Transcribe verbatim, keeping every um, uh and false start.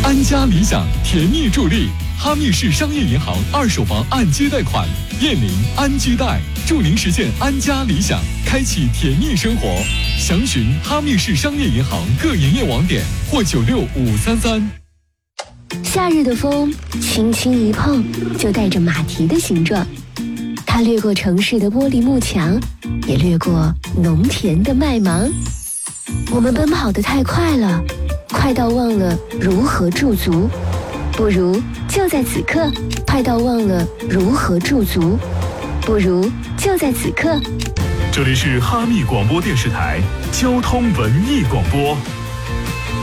安家理想甜蜜助力，哈密市商业银行二手房按揭贷款，燕邻安居贷，助您实现安家理想，开启甜蜜生活。详询哈密市商业银行各营业网点或九六五三三。 夏日的风，轻轻一碰就带着马蹄的形状，它掠过城市的玻璃幕墙，也掠过农田的麦芒。我们奔跑得太快了，快到忘了如何驻足，不如就在此刻，快到忘了如何驻足，不如就在此刻。 这里是哈密广播电视台交通文艺广播。